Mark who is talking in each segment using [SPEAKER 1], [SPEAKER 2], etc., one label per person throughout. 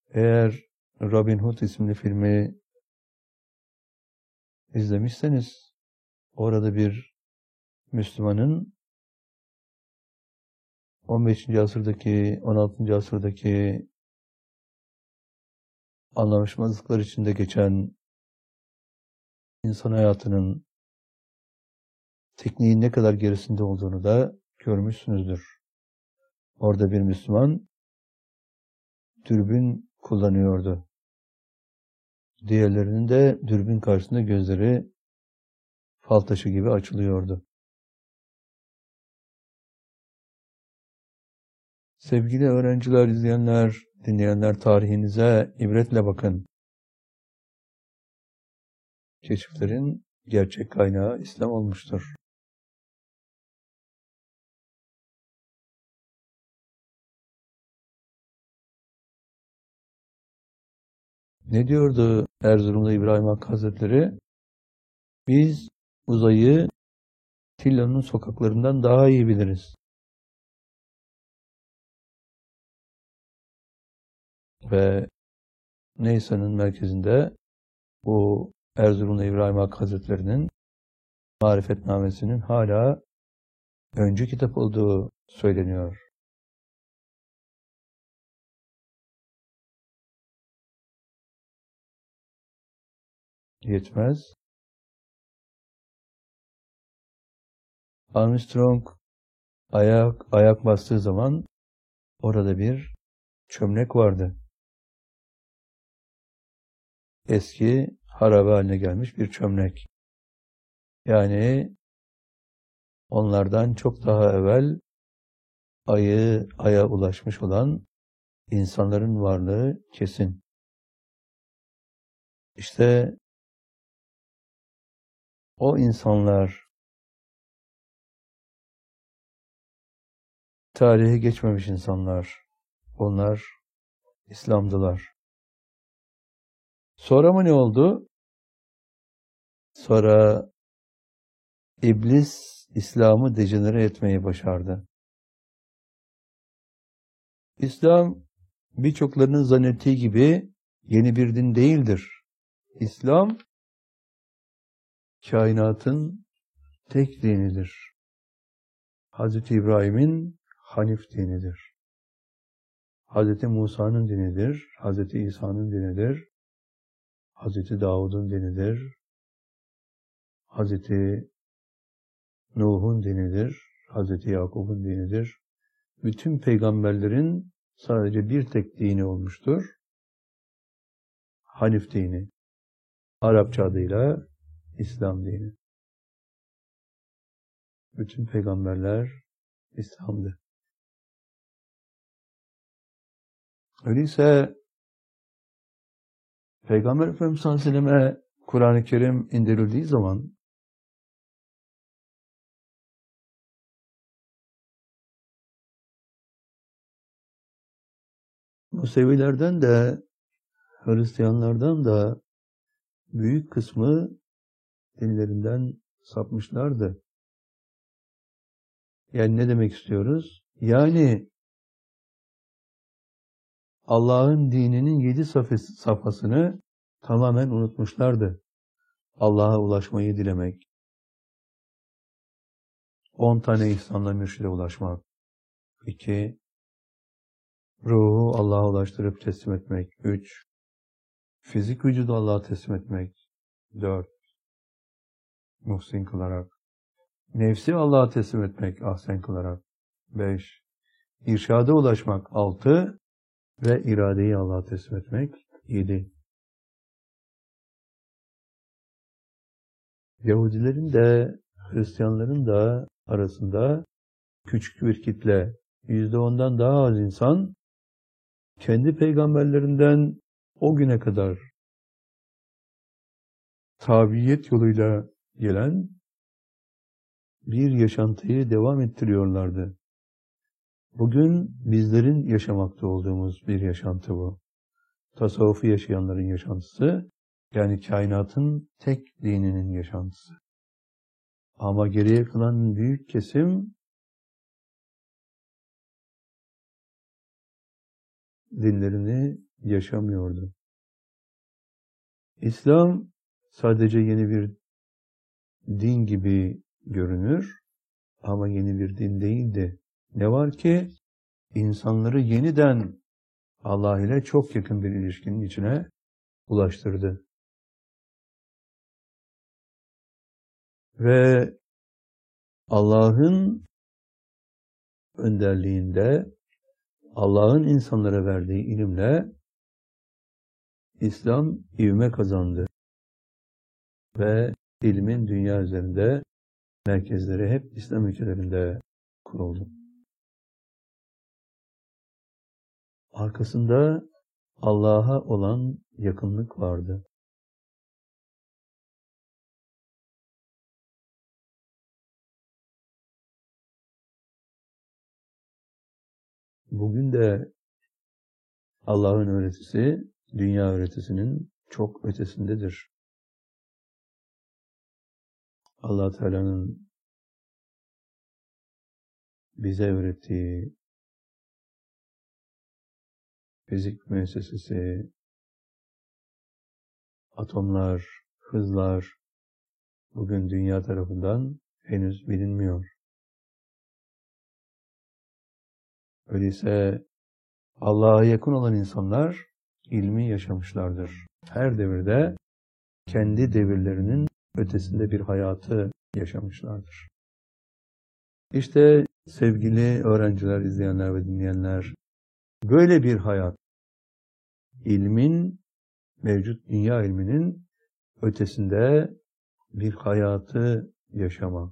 [SPEAKER 1] Eğer Robin Hood isimli filmi izlemişseniz, orada bir Müslümanın 15. asırdaki, 16. asırdaki anlaşmazlıklar içinde geçen insan hayatının tekniğin ne kadar gerisinde olduğunu da görmüşsünüzdür. Orada bir Müslüman dürbün kullanıyordu. Diğerlerinin de dürbün karşısında gözleri fal taşı gibi açılıyordu. Sevgili öğrenciler, izleyenler, dinleyenler, tarihinize ibretle bakın. Keşiflerin gerçek kaynağı İslam olmuştur. Ne diyordu Erzurumlu İbrahim Hakkı Hazretleri? Biz uzayı Tilla'nın sokaklarından daha iyi biliriz. Ve Neysa'nın merkezinde bu Erzurumlu İbrahim Hakkı Hazretleri'nin Marifetnamesi'nin hala öncü kitap olduğu söyleniyor. Yetmez. Armstrong ayak bastığı zaman orada bir çömlek vardı. Eski harabe haline gelmiş bir çömlek. Yani onlardan çok daha evvel Ay'a ulaşmış olan insanların varlığı kesin. İşte o insanlar tarihe geçmemiş insanlar. Onlar İslam'dılar. Sonra mı ne oldu? Sonra İblis İslam'ı dejenere etmeyi başardı. İslam birçoklarının zannettiği gibi yeni bir din değildir. İslam kainatın tek dinidir. Hazreti İbrahim'in Hanif dinidir. Hazreti Musa'nın dinidir. Hazreti İsa'nın dinidir. Hazreti Davud'un dinidir. Hazreti Nuh'un dinidir. Hazreti Yakub'un dinidir. Bütün peygamberlerin sadece bir tek dini olmuştur. Hanif dini. Arapça adıyla İslam dini. Bütün peygamberler İslam'dı. Öyleyse Peygamber Efendimiz sallallahu aleyhi ve selleme Kur'an-ı Kerim indirildiği zaman Musevilerden de Hristiyanlardan da büyük kısmı dinlerinden sapmışlardı. Yani ne demek istiyoruz? Yani Allah'ın dininin 7 safhasını tamamen unutmuşlardı. Allah'a ulaşmayı dilemek, 10 tane ihsanla mürşide ulaşmak, 2. Ruhu Allah'a ulaştırıp teslim etmek, 3. Fizik vücudu Allah'a teslim etmek, 4. Muhsin kılarak, nefsi Allah'a teslim etmek, ahsen kılarak, 5. İrşada ulaşmak, 6. Ve iradeyi Allah'a teslim etmek, 7. Yahudilerin de Hristiyanların da arasında küçük bir kitle, %10'dan daha az insan, kendi peygamberlerinden o güne kadar tabiyet yoluyla gelen bir yaşantıyı devam ettiriyorlardı. Bugün bizlerin yaşamakta olduğumuz bir yaşantı bu. Tasavvufu yaşayanların yaşantısı, yani kainatın tek dininin yaşantısı. Ama geriye kalan büyük kesim dinlerini yaşamıyordu. İslam sadece yeni bir din gibi görünür ama yeni bir din değildi. Ne var ki insanları yeniden Allah ile çok yakın bir ilişkinin içine ulaştırdı. Ve Allah'ın önderliğinde, Allah'ın insanlara verdiği ilimle İslam ivme kazandı. Ve ilmin dünya üzerinde merkezleri hep İslam ülkelerinde kuruldu. Arkasında Allah'a olan yakınlık vardı. Bugün de Allah'ın öğretisi, dünya öğretisinin çok ötesindedir. Allah Teala'nın bize öğrettiği fizik müessesesi, atomlar, hızlar bugün dünya tarafından henüz bilinmiyor. Öyleyse Allah'a yakın olan insanlar ilmi yaşamışlardır. Her devirde kendi devirlerinin ötesinde bir hayatı yaşamışlardır. İşte sevgili öğrenciler, izleyenler ve dinleyenler, böyle bir hayat, ilmin, mevcut dünya ilminin ötesinde bir hayatı yaşamak.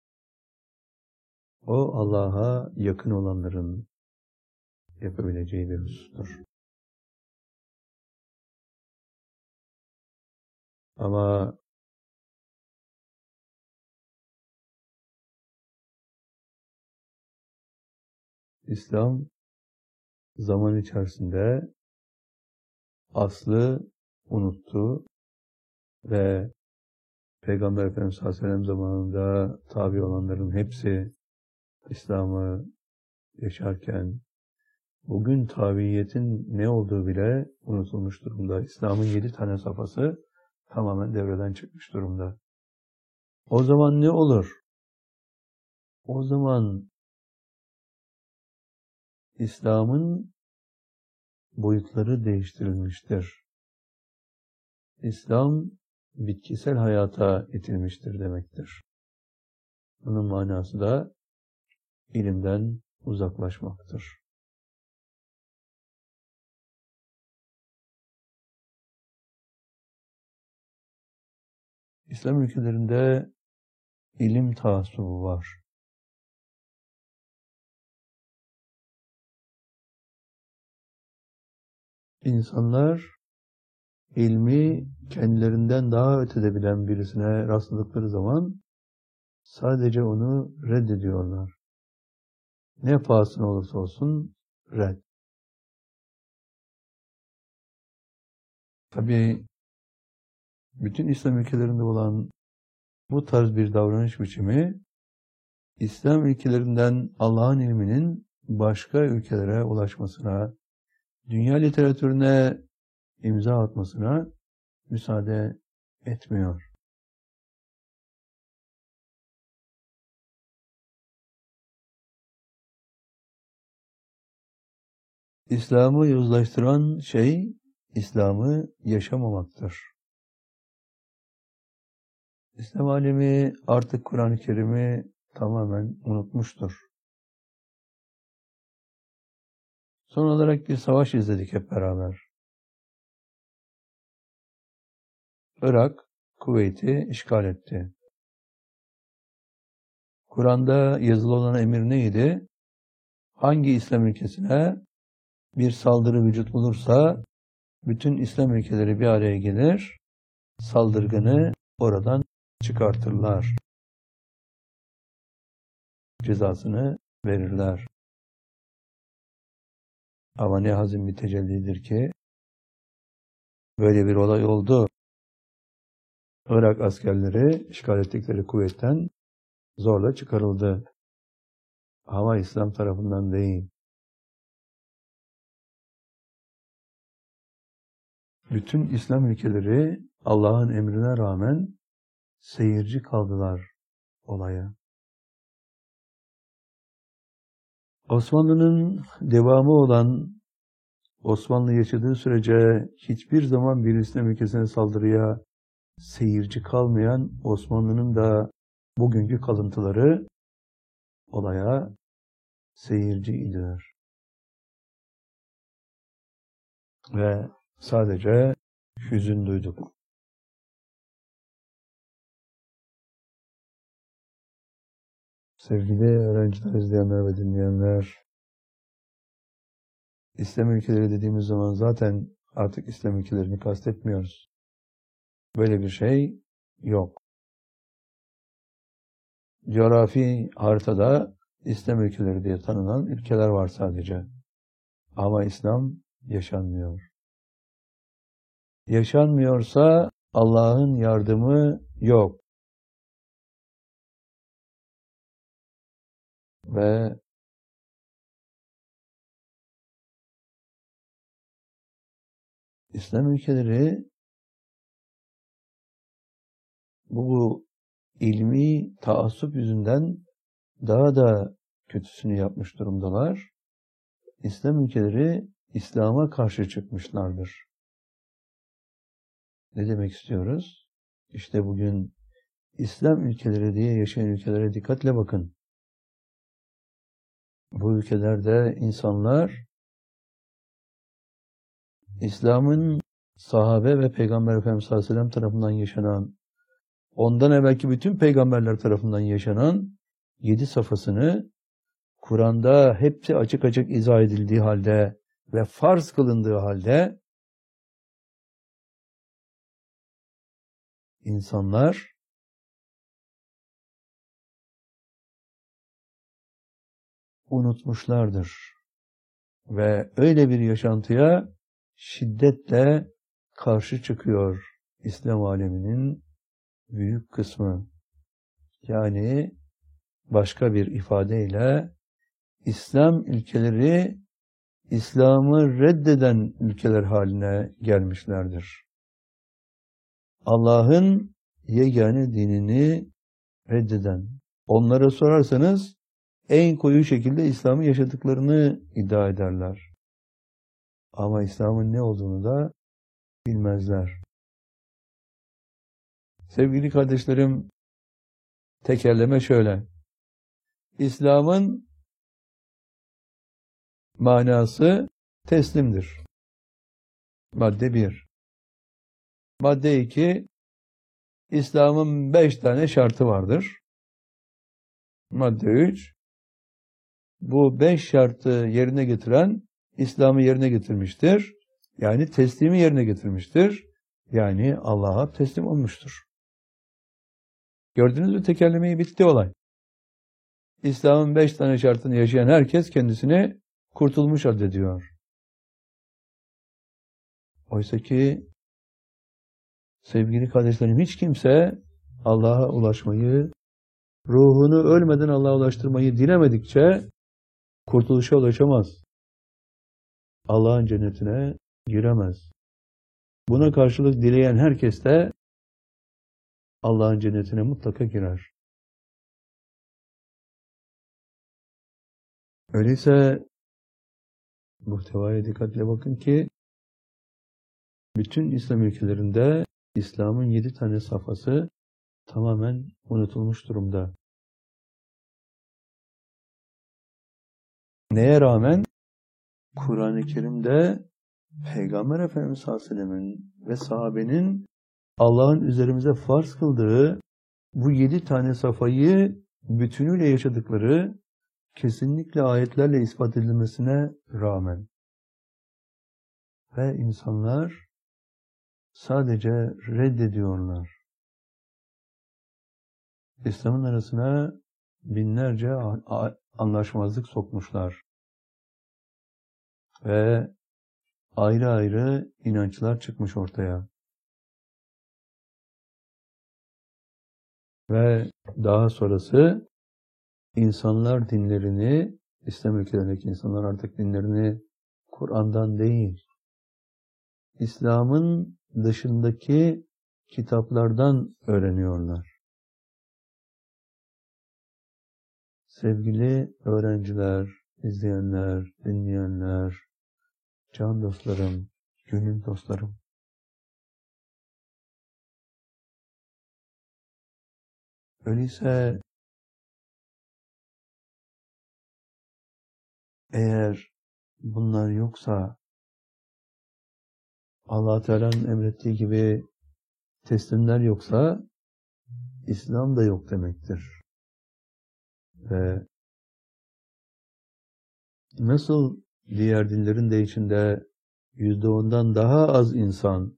[SPEAKER 1] O Allah'a yakın olanların yapabileceği bir husustur. Ama İslam zaman içerisinde aslı unuttu ve Peygamber Efendimiz sallallahu aleyhi ve sellem zamanında tabi olanların hepsi İslam'ı yaşarken bugün tabiiyetin ne olduğu bile unutulmuş durumda. İslam'ın 7 tane safhası tamamen devreden çıkmış durumda. O zaman ne olur? O zaman İslam'ın boyutları değiştirilmiştir. İslam bitkisel hayata itilmiştir demektir. Bunun manası da ilimden uzaklaşmaktır. İslam ülkelerinde ilim taassubu var. İnsanlar ilmi kendilerinden daha ötede bilen birisine rastladıkları zaman sadece onu reddediyorlar. Ne pahasına olursa olsun red. Tabii bütün İslam ülkelerinde olan bu tarz bir davranış biçimi İslam ülkelerinden Allah'ın ilminin başka ülkelere ulaşmasına, dünya literatürüne imza atmasına müsaade etmiyor. İslam'ı yozlaştıran şey, İslam'ı yaşamamaktır. İslam alemi artık Kur'an-ı Kerim'i tamamen unutmuştur. Son olarak bir savaş izledik hep beraber. Irak, Kuveyt'i işgal etti. Kur'an'da yazılı olan emir neydi? Hangi İslam ülkesine bir saldırı vücut bulursa, bütün İslam ülkeleri bir araya gelir, saldırganı oradan çıkartırlar. Cezasını verirler. Ama ne hazin bir tecellidir ki, böyle bir olay oldu. Irak askerleri işgal ettikleri kuvvetten zorla çıkarıldı. Ama İslam tarafından değil. bütün İslam ülkeleri Allah'ın emrine rağmen seyirci kaldılar olaya. Osmanlı'nın devamı olan, Osmanlı yaşadığı sürece hiçbir zaman bir İslam ülkesine saldırıya seyirci kalmayan Osmanlı'nın da bugünkü kalıntıları olaya seyirciydiler. Ve sadece hüzün duyduk. Sevgili öğrenciler, izleyenler ve dinleyenler, İslam ülkeleri dediğimiz zaman zaten artık İslam ülkelerini kastetmiyoruz. Böyle bir şey yok. Coğrafi haritada İslam ülkeleri diye tanınan ülkeler var sadece. Ama İslam yaşanmıyor. Yaşanmıyorsa Allah'ın yardımı yok. Ve İslam ülkeleri bu ilmi taassup yüzünden daha da kötüsünü yapmış durumdalar. İslam ülkeleri İslam'a karşı çıkmışlardır. Ne demek istiyoruz? İşte bugün İslam ülkeleri diye yaşayan ülkelere dikkatle bakın. Bu ülkelerde insanlar İslam'ın sahabe ve Peygamber Efendimiz sallallahu aleyhi ve sellem tarafından yaşanan, ondan evvelki bütün peygamberler tarafından yaşanan 7 safhasını Kur'an'da hepsi açık açık izah edildiği halde ve farz kılındığı halde insanlar unutmuşlardır. Ve öyle bir yaşantıya şiddetle karşı çıkıyor İslam aleminin büyük kısmı. Yani başka bir ifadeyle İslam ülkeleri İslam'ı reddeden ülkeler haline gelmişlerdir. Allah'ın yegane dinini reddeden. Onlara sorarsanız en koyu şekilde İslam'ı yaşadıklarını iddia ederler. Ama İslam'ın ne olduğunu da bilmezler. Sevgili kardeşlerim, tekerleme şöyle. İslam'ın manası teslimdir. Madde 1. Madde 2. İslam'ın 5 tane şartı vardır. Madde 3. Bu 5 şartı yerine getiren İslam'ı yerine getirmiştir. Yani teslimi yerine getirmiştir. Yani Allah'a teslim olmuştur. Gördünüz mü tekerlemeyi, bitti olay. İslam'ın 5 tane şartını yaşayan herkes kendisini kurtulmuş addediyor. Oysa ki sevgili kardeşlerim, hiç kimse Allah'a ulaşmayı, ruhunu ölmeden Allah'a ulaştırmayı dilemedikçe kurtuluşa ulaşamaz. Allah'ın cennetine giremez. Buna karşılık dileyen herkes de Allah'ın cennetine mutlaka girer. Öyleyse muhtevaya dikkatle bakın ki bütün İslam ülkelerinde İslam'ın 7 tane safhası tamamen unutulmuş durumda. Neye rağmen? Kur'an-ı Kerim'de Peygamber Efendimiz sallallahu aleyhi ve sellem'in ve sahabenin Allah'ın üzerimize farz kıldığı bu 7 tane safhayı bütünüyle yaşadıkları kesinlikle ayetlerle ispat edilmesine rağmen ve insanlar sadece reddediyorlar. İslam'ın arasına binlerce anlaşmazlık sokmuşlar. Ve ayrı ayrı inançlar çıkmış ortaya. Ve daha sonrası insanlar dinlerini, İslam ülkelerindeki insanlar artık dinlerini Kur'an'dan değil, İslam'ın dışındaki kitaplardan öğreniyorlar. Sevgili öğrenciler, izleyenler, dinleyenler, can dostlarım, gönül dostlarım. Öyleyse eğer bunlar yoksa, Allah Teala'nın emrettiği gibi teslimler yoksa, İslam da yok demektir. Ve nasıl diğer dinlerin de içinde %10'dan daha az insan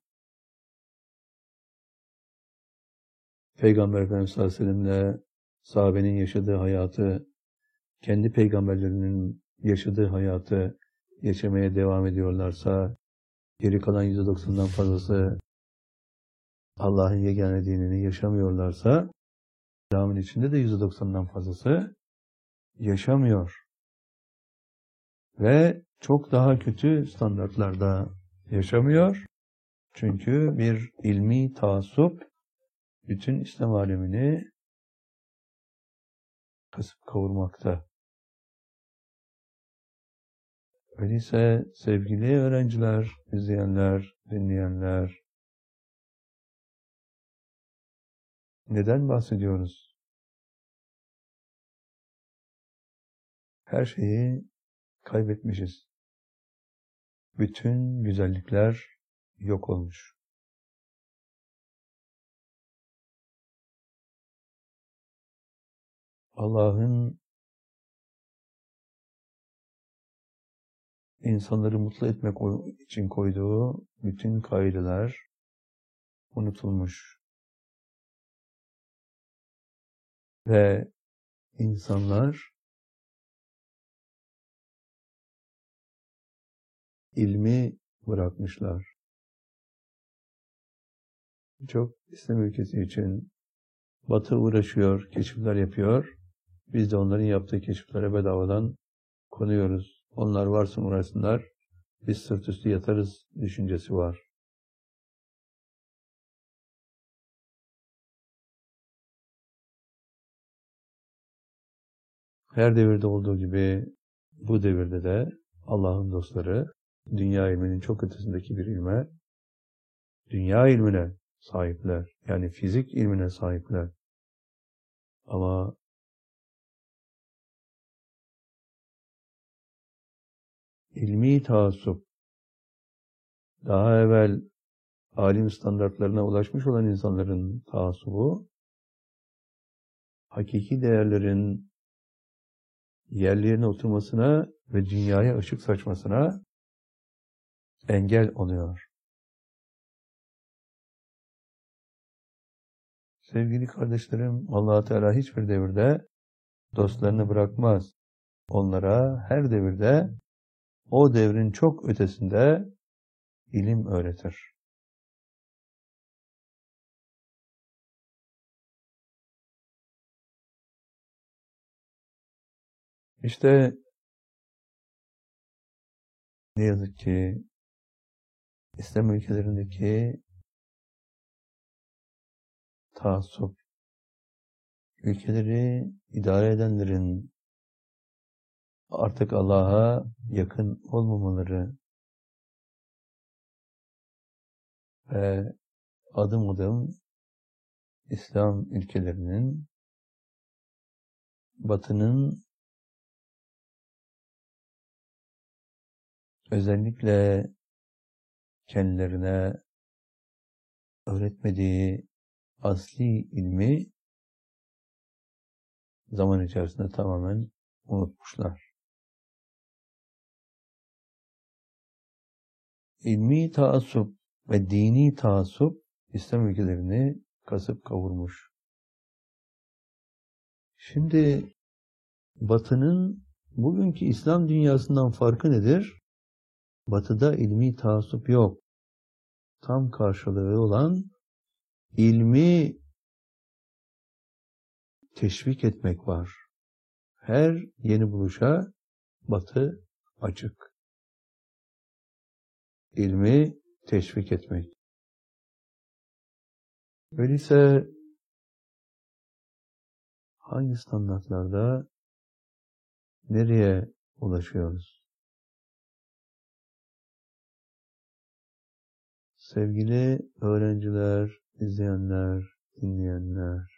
[SPEAKER 1] Peygamber Efendimiz sallallahu aleyhi ve sellem'le sahabenin yaşadığı hayatı, kendi peygamberlerinin yaşadığı hayatı yaşamaya devam ediyorlarsa, geri kalan %90'dan fazlası Allah'ın yegane dinini yaşamıyorlarsa, İslam'ın içinde de %90'dan fazlası yaşamıyor. Ve çok daha kötü standartlarda yaşamıyor. Çünkü bir ilmi taassup bütün İslam alemini kasıp kavurmakta. Öyleyse sevgili öğrenciler, izleyenler, dinleyenler, neden bahsediyoruz? Her şeyi kaybetmişiz. Bütün güzellikler yok olmuş. Allah'ın insanları mutlu etmek için koyduğu bütün kaideler unutulmuş. Ve insanlar ilmi bırakmışlar. Çok İslam ülkesi için Batı uğraşıyor, keşifler yapıyor. Biz de onların yaptığı keşiflere bedavadan konuyoruz. Onlar varsın uğraşsınlar, biz sırt üstü yatarız düşüncesi var. Her devirde olduğu gibi bu devirde de Allah'ın dostları dünya ilminin çok ötesindeki bir ilme, dünya ilmine sahipler. Yani fizik ilmine sahipler. Ama ilmi taassup, daha evvel alim standartlarına ulaşmış olan insanların taassubu, hakiki değerlerin yerlerine oturmasına ve dünyaya ışık saçmasına engel oluyor. Sevgili kardeşlerim, Allah Teala hiçbir devirde dostlarını bırakmaz. Onlara her devirde o devrin çok ötesinde ilim öğretir. İşte ne yazık ki İslam ülkelerindeki taassup, ülkeleri idare edenlerin artık Allah'a yakın olmamaları ve adım adım İslam ülkelerinin Batı'nın özellikle kendilerine öğretmediği asli ilmi zaman içerisinde tamamen unutmuşlar. İlmi taassup ve dini taassup İslam ülkelerini kasıp kavurmuş. Şimdi Batı'nın bugünkü İslam dünyasından farkı nedir? Batı'da ilmi taassup yok. Tam karşılığı olan ilmi teşvik etmek var. Her yeni buluşa Batı açık. İlmi teşvik etmek. Öyleyse hangi standartlarda nereye ulaşıyoruz? Sevgili öğrenciler, izleyenler, dinleyenler,